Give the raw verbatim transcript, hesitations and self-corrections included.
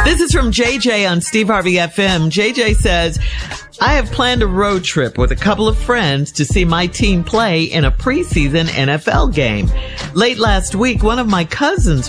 This is from J J on Steve Harvey F M. J J says, I have planned a road trip with a couple of friends to see my team play in a preseason N F L game. Late last week, one of my cousins